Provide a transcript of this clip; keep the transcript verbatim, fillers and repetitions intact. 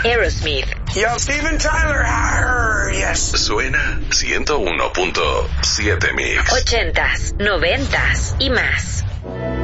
Aerosmith. Yo, Steven Tyler. Arr, yes. Suena ciento uno punto siete Mix. Ochentas, noventas y más.